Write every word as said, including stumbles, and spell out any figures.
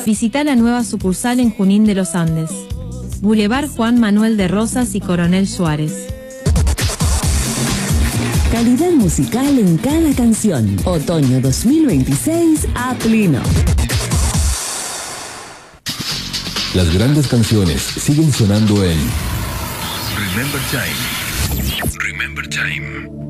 Visita la nueva sucursal en Junín de los Andes. Boulevard Juan Manuel de Rosas y Coronel Suárez. Calidad musical en cada canción. Otoño dos mil veintiséis a pleno. Las grandes canciones siguen sonando en Remember Time. Remember Time.